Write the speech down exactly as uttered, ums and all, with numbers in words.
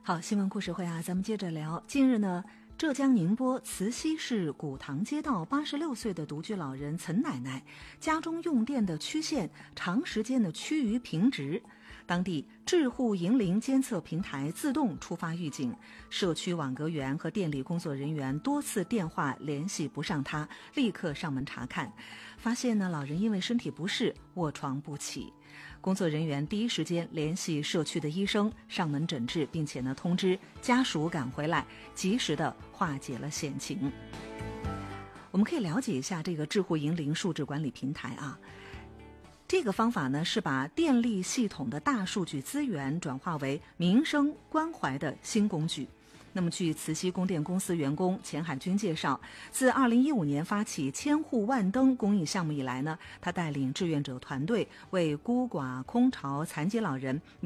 好，新闻故事会啊，咱们接着聊。近日呢，浙江宁波慈溪市古塘街道八十六岁的独居老人岑奶奶家中用电的曲线长时间的趋于平直，当地智户银铃监测平台自动触发预警，社区网格员和电力工作人员多次电话联系不上他，立刻上门查看，发现呢老人因为身体不适卧床不起。工作人员第一时间联系社区的医生上门诊治，并且呢通知家属赶回来，及时的化解了险情。我们可以了解一下这个智户银铃数字管理平台啊。这个方法呢是把电力系统的大数据资源转化为民生关怀的新工具。那么据慈溪供电公司员工钱海军介绍，自二零一五年发起千户万灯公益项目以来呢，他带领志愿者团队为孤寡、空巢、残疾老人